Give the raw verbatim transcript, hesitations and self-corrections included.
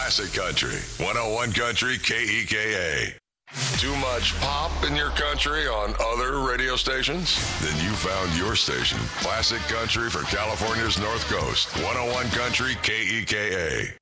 Classic Country, one oh one Country K E K A. Too much pop in your country on other radio stations? Then you found your station. Classic Country for California's North Coast, one oh one Country K E K A.